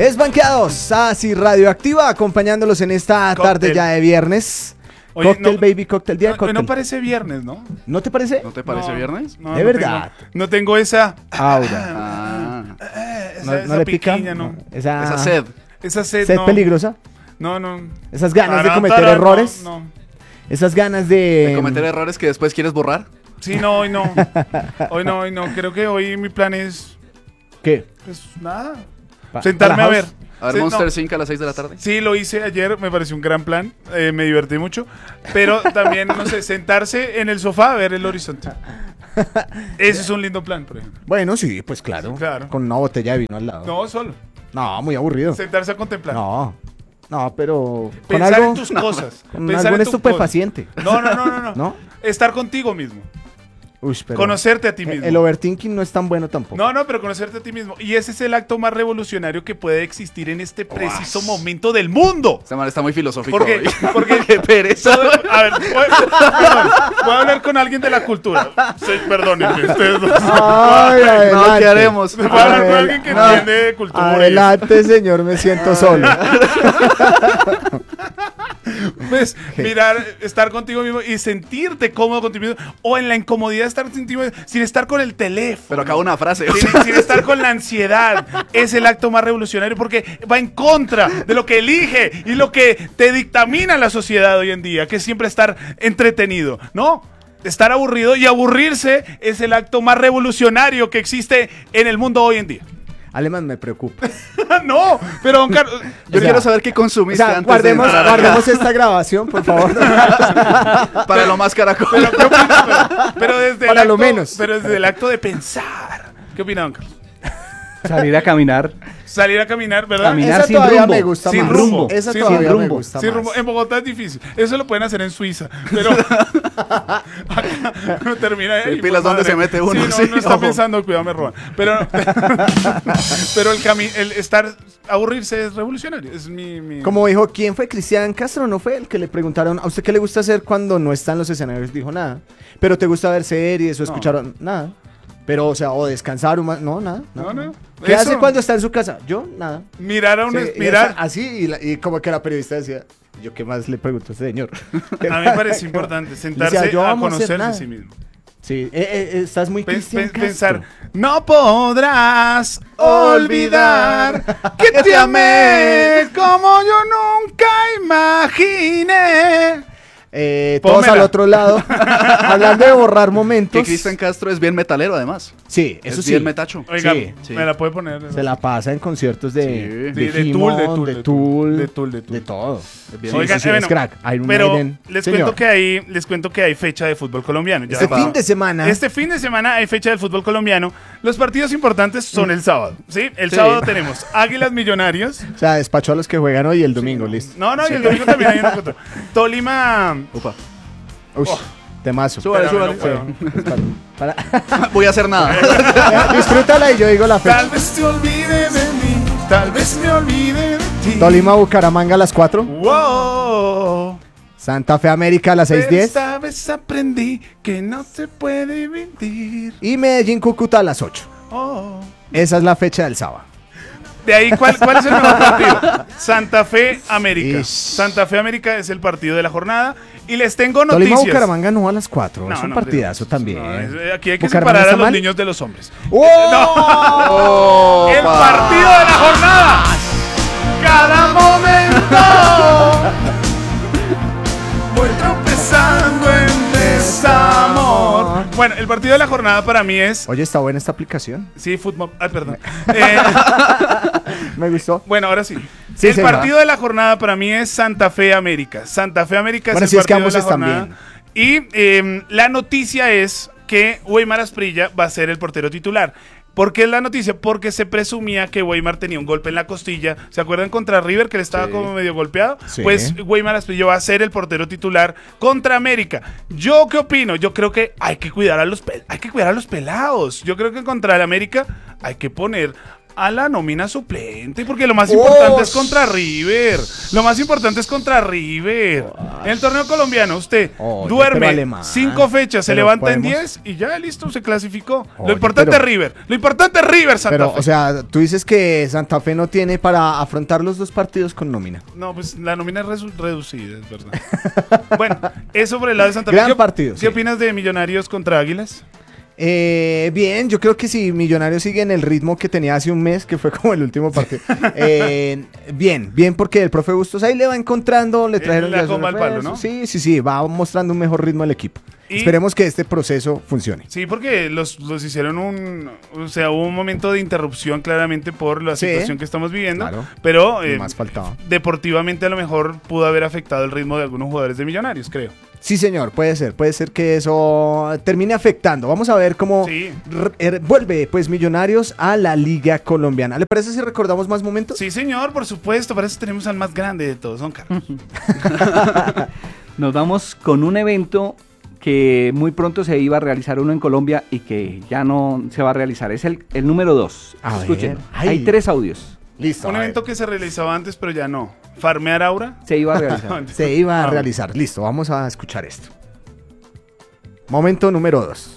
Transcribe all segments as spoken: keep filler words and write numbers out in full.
Es Banqueados, así radioactiva, acompañándolos en esta Cóctel. tarde ya de viernes. Oye, Cóctel, no- baby, cóctel, día de No, cóctel. no parece viernes, ¿no? ¿No te parece? ¿No te parece No, viernes? No, De no verdad. tengo- no tengo esa. Aura. Ah, eh, esa ¿No, no esa le pica? piquiña, no. Esa, esa sed. Esa sed, sed no. peligrosa. No, no. Esas ganas de Tarán, cometer tarán, errores. No, no. Esas ganas de... De cometer errores que después quieres borrar. Sí, no, hoy no. Hoy no, hoy no. Creo que hoy mi plan es. ¿Qué? Pues nada. Pa- Sentarme para a la ver. house. A ver, Sí, Monster no. cinco a las seis de la tarde. Sí, lo hice ayer, me pareció un gran plan, eh, me divertí mucho, pero también, no sé, sentarse en el sofá a ver el horizonte. Ese es un lindo plan, por ejemplo. Bueno, sí, pues claro. Sí, claro. Con una botella de vino al lado. No, solo. No, muy aburrido. Sentarse a contemplar. No, no, pero... con Pensar algo, en tus cosas. con Pensar algún en tus estupefaciente. cosas. No, no, no, no, no. ¿No? Estar contigo mismo. Uy, pero... Conocerte a ti mismo. El overthinking no es tan bueno tampoco. No, no, pero conocerte a ti mismo. Y ese es el acto más revolucionario que puede existir en este preciso momento del mundo. Este man está muy filosófico Porque, hoy. porque Qué pereza. todo- a ver, voy, perdón, voy a hablar con alguien de la cultura. Sí, perdónenme, ustedes dos. Ay, adelante. No, ¿qué haremos? Voy a hablar con Adel- alguien que no. entiende de cultura. Adelante, señor, me siento solo. Pues, mirar, estar contigo mismo y sentirte cómodo contigo mismo. O en la incomodidad de estar contigo mismo, sin estar con el teléfono. Pero acaba una frase. Sin, sin estar con la ansiedad. Es el acto más revolucionario porque va en contra de lo que elige y lo que te dictamina la sociedad hoy en día, que es siempre estar entretenido, ¿no? Estar aburrido y aburrirse es el acto más revolucionario que existe en el mundo hoy en día. Alemán, me preocupa. No, pero don Carlos, Yo O sea, quiero saber qué O consumiste sea, antes guardemos, de entrar acá. guardemos esta grabación, por favor. Para lo más caracol. pero, ¿qué opina? Pero- pero desde Para el lo acto, menos. Pero desde el acto de pensar. ¿Qué opina don Carlos? Salir a caminar. Salir a caminar, ¿verdad? Caminar Esa sin todavía rumbo. me gusta Sin más. rumbo. Esa Sin todavía me rumbo. gusta Sí, más. rumbo- en Bogotá es difícil. Eso lo pueden hacer en Suiza. Pero acá no termina ahí. Sí, pilas, pues, ¿dónde madre. se mete uno? Sí, no, Sí, no está ojo. pensando, cuidado, me roban. Pero, pero el, cami- el estar, aburrirse es revolucionario. Es mi. mi- Como dijo, ¿quién fue? Cristian Castro, ¿no fue? El que le preguntaron, ¿a usted qué le gusta hacer cuando no está en los escenarios? Dijo, nada. ¿Pero te gusta ver series o escuchar? Nada. Pero, o sea, o descansar o más. No, nada. No, no. ¿Qué Eso. hace cuando está en su casa? Yo, nada. Mirar a un. Sí, y mirar. esa- así, y, la- y como que la periodista decía, ¿yo qué más le pregunto a este señor? A mí me parece importante sentarse Decía, yo a vamos a hacer conocerse a nada. sí mismo. Sí, eh, eh, estás muy Pen- Cristian pen- Castro. pensar, no podrás olvidar que te amé como yo nunca imaginé. Eh, todos Pónmela. al otro lado, hablando de borrar Que momentos. Cristian Castro es bien metalero, además. Sí, eso es sí. bien metacho. Oiga, Sí, sí. me la puede poner. Se la pasa en conciertos de, Sí. de, Sí, de He-Man, Tool, de Tool, de de Tool, Tool, de Tool, de Tool. de todo. Es bien- Oigan, sí, sí, eh, es crack. Iron pero Maiden. les Señor. cuento que hay, les cuento que hay fecha de fútbol colombiano. Ya Este va. fin de semana. Este fin de semana hay fecha del fútbol colombiano. Los partidos importantes son el sábado, ¿sí? El Sí. sábado tenemos Águilas Millonarios. O sea, despachó a los que juegan hoy y el domingo, listo. No, no, y el domingo también hay uno que otro. Tolima. Upa. Uy, temazo. Súbale, Espérame, súbale. no puedo. Sí. Para, para- Voy a hacer nada. disfrútala y yo digo la Tal fecha. vez te olvide de mí, tal vez me olvide de ti. Tolima, Bucaramanga a las cuatro. Wow. Santa Fe, América a las seis Pero diez. esta vez aprendí que no se puede mentir. Y Medellín, Cúcuta a las ocho. Oh. Esa es la fecha del sábado. De ahí, ¿cuál, ¿cuál es el mejor partido? Santa Fe América. Ish. Santa Fe América es el partido de la jornada. Y les tengo Tolima, noticias. Bucaramanga no a las cuatro. No, es un no, partidazo no, también. no, es- aquí hay que ¿Bucaramanga separar a está los mal? niños de los hombres. ¡Oh! El partido de la jornada. Cada momento. Voy tropezando en desamor. Bueno, el partido de la jornada para mí es. Oye, está buena esta aplicación. Sí, fútbol. Ay, perdón. Eh, Me gustó. bueno, ahora sí. Sí, el señor. partido de la jornada para mí es Santa Fe América. Santa Fe América Bueno, es sí, el es que partido de ambos la están jornada. Y eh, la noticia es que Weimar Asprilla va a ser el portero titular. ¿Por qué es la noticia? Porque se presumía que Weimar tenía un golpe en la costilla. ¿Se acuerdan contra River que le estaba Sí. como medio golpeado? Sí. Pues Weimar Asprilla va a ser el portero titular contra América. ¿Yo qué opino? Yo creo que hay que cuidar a los pel- hay que cuidar a los pelados. Yo creo que contra el América hay que poner a la nómina suplente, porque lo más importante ¡Oh! es contra River. Lo más importante es contra River. En el torneo colombiano, usted Oye, pero duerme alemán. cinco fechas, se Pero levanta en podemos- diez y ya listo, se clasificó. Oye, lo importante pero- es River. Lo importante es River, Santa Pero, Fe. o sea, tú dices que Santa Fe no tiene para afrontar los dos partidos con nómina. No, pues la nómina es resu- reducida, es verdad. Bueno, eso por el lado de Santa Fe. Gran ¿Qué- partido, ¿Qué sí. opinas de Millonarios contra Águilas? Eh, bien, yo creo que si Millonarios sigue en el ritmo que tenía hace un mes, que fue como el último partido. eh, bien, bien, porque el profe Bustos ahí le va encontrando, le trajeron la ya sus comba al palo, refuerzos. ¿no? Sí, sí, sí, va mostrando un mejor ritmo al equipo. Y- Esperemos que este proceso funcione. Sí, porque los, los hicieron un... O sea, hubo un momento de interrupción claramente por la Sí, situación que estamos viviendo. claro. Pero Y eh, más faltaba. deportivamente a lo mejor pudo haber afectado el ritmo de algunos jugadores de Millonarios, creo. Sí, señor, puede ser, puede ser que eso termine afectando. Vamos a ver cómo Sí. r- er- vuelve pues Millonarios a la Liga Colombiana. ¿Le parece si recordamos más momentos? Sí, señor, por supuesto. Para eso tenemos al más grande de todos, don Carlos. Nos vamos con un evento que muy pronto se iba a realizar uno en Colombia y que ya no se va a realizar. Es el, el número dos. A Escuchen, ver. Ay. hay tres audios. Listo. Un a ver. evento que se realizaba antes, pero ya no. Farmear Aura. Se iba a realizar. Se iba a Ah, realizar. Listo, vamos a escuchar esto. Momento número dos.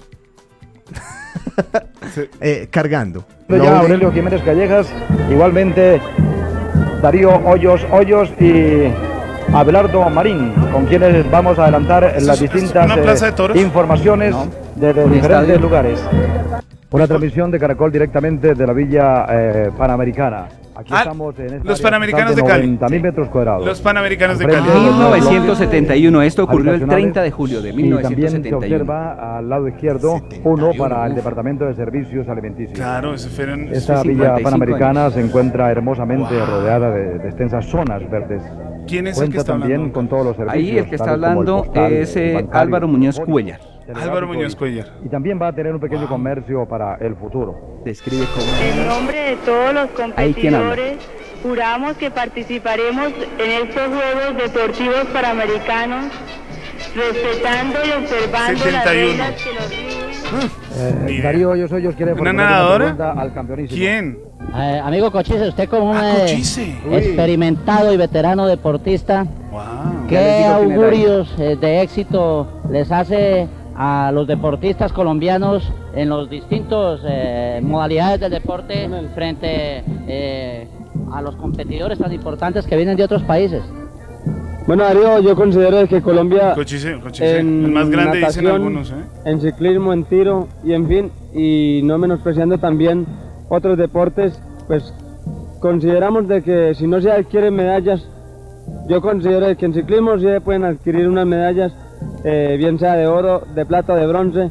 Eh, cargando. Ya Loading. Aurelio Jiménez Callejas, igualmente Darío Hoyos Hoyos y Abelardo Marín, con quienes vamos a adelantar ¿Esto las es- es distintas una plaza de toros? eh, informaciones No. de, de Un diferentes estadio. lugares. Una transmisión de Caracol directamente de la Villa eh, Panamericana. Aquí Ah, estamos en esta los área Panamericanos total de Cali. noventa mil metros cuadrados. Los Panamericanos de Al frente Cali. de los mil novecientos setenta y uno. Esto ocurrió el habitacionales, treinta de julio de Y también se mil novecientos setenta y uno. observa al lado izquierdo setenta y uno uno, para el uf. Departamento de Servicios Alimenticios. Claro, ese fueron... Esta cincuenta y villa cinco panamericana años. se encuentra hermosamente rodeada de, de extensas zonas verdes. ¿Quién es el que Cuenta está también hablando? con todos los servicios. Ahí el que está tales como el hablando postal, es el eh, bancario, Álvaro Muñoz el Cuellar. Álvaro Muñoz Cuellar. Y también va a tener un pequeño comercio para el futuro. Describe cómo. En nombre de todos los Ahí, ¿quién habla? competidores, juramos que participaremos en estos Juegos Deportivos Panamericanos, respetando y observando las setenta y uno. reglas que nos rigen. Eh, Ni idea. Darío Hoyos Hoyos quiere ¿Una formular nadadora? pregunta al campeonísimo. ¿Quién? Eh, amigo Cochise, usted como un Ah, eh, Cochise. Uy. experimentado y veterano deportista, Wow. Ya les ¿qué digo quién era augurios eh, de éxito les hace a los deportistas colombianos en los distintos eh, modalidades del deporte frente eh, a los competidores tan importantes que vienen de otros países? Bueno, Darío, yo considero que Colombia Cochise, Cochise. en El más grande dicen natación, algunos, ¿eh? en ciclismo, en tiro y en fin, y no menospreciando también otros deportes, pues consideramos de que si no se adquieren medallas, yo considero que en ciclismo sí se pueden adquirir unas medallas, eh, bien sea de oro, de plata, de bronce,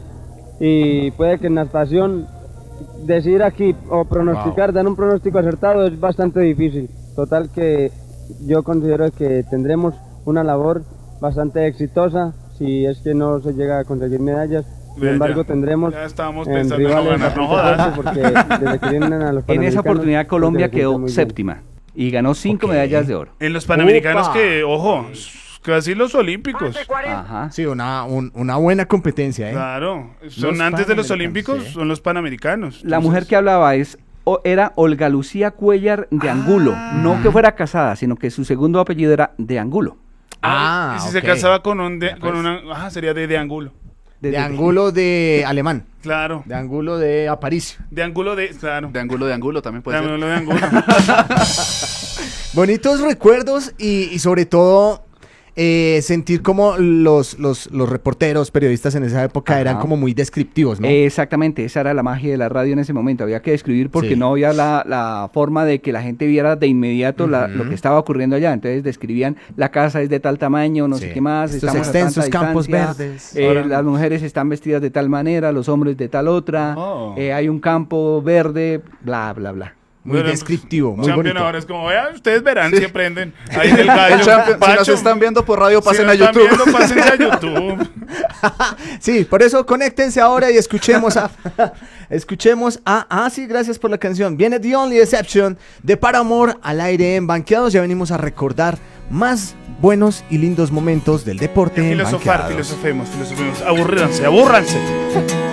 y puede que en natación decir aquí o pronosticar, dar un pronóstico acertado es bastante difícil. Total que yo considero que tendremos una labor bastante exitosa si es que no se llega a conseguir medallas. Sin Vea, embargo, ya. tendremos Ya estábamos en pensando en no rivales ganar, no bastante jodas. fuertes porque desde que vienen a los En esa Panamericanos, oportunidad pues, Colombia se siente quedó muy bien. séptima y ganó cinco Ok. medallas de oro. En los Panamericanos Upa. que, ojo, casi los Olímpicos. Ajá. Sí, una, un- una buena competencia, ¿eh? Claro, son Los antes de los Panamericanos, Olímpicos, sí. son los Panamericanos. La Entonces, mujer que hablaba es o- era Olga Lucía Cuellar de Angulo. No que fuera casada, sino que su segundo apellido era de Angulo. Ah, y si se ok. casaba con un de, con pues. una, ajá, sería de, de ángulo. De Desde- ángulo de alemán. Claro. De ángulo de Aparicio. De ángulo de, claro. De ángulo de ángulo también De puede ser. ángulo de ángulo. Bonitos recuerdos y, y sobre todo eh, sentir como los, los, los reporteros, periodistas en esa época Ajá. eran como muy descriptivos, ¿no? Exactamente, esa era la magia de la radio en ese momento. Había que describir porque Sí. no había la, la forma de que la gente viera de inmediato la- Ujú. lo que estaba ocurriendo allá. Entonces describían la casa es de tal tamaño, no Sí. sé qué más. Estos estamos a extensos tanta campos distancia, verdes. eh, Ahora- las mujeres están vestidas de tal manera, los hombres de tal otra. Oh. eh, hay un campo verde, bla, bla, bla. Muy Bueno, descriptivo, muy Champion bonito. ahora es como, vean, ustedes verán si aprenden. Ahí del gallo. El Champions, si Pacho, nos están viendo por radio, si pasen nos a están YouTube. viendo, pásense a YouTube. Sí, por eso conéctense ahora y escuchemos a... escuchemos a... Ah, sí, gracias por la canción. Viene The Only Exception de Paramore al aire en Banqueados. Ya venimos a recordar más buenos y lindos momentos del deporte en Filosofar, Banqueados. filosofemos, filosofemos. Aburríranse, abúrranse.